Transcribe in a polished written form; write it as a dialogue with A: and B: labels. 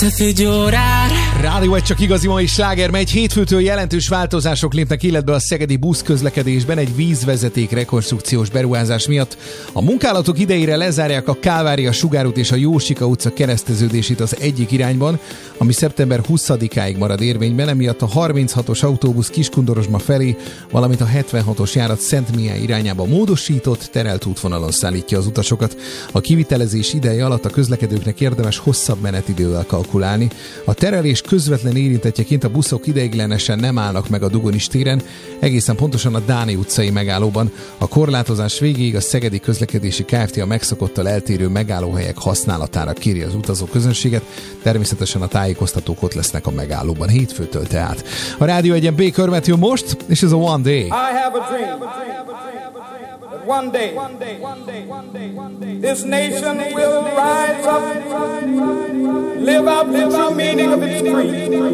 A: Rádió egy csak igazi mai sláger megy. Hétfőtől jelentős változások lépnek életbe a szegedi buszközlekedésben egy vízvezeték rekonstrukciós beruházás miatt. A munkálatok idejére lezárják a Kálvária, Sugárút és a Jósika utca kereszteződését az egyik irányban, ami szeptember 20-áig marad érvényben, emiatt a 36-os autóbusz Kiskundorozsma felé, valamint a 76-os járat Szentmihály irányába módosított, terelt útvonalon szállítja az utasokat. A kivitelezés ideje alatt a közlekedőknek érdemes hosszabb menetidővel kalkulálni. A terelés közvetlen érintettjeként a buszok ideiglenesen nem állnak meg a Dugonis téren, egészen pontosan a Dáni utcai megállóban. A korlátozás végéig a Szegedi Közlekedési Kft. A megszokottal eltérő megállóhelyek használatára kéri az utazó közönséget. Természetesen a tájékoztatók ott lesznek a megállóban hétfőtől tehát. A Rádió egyen Baker Matthew most, és ez a One Day.
B: I have a dream that one day this nation will rise up, live out the true meaning of its creed.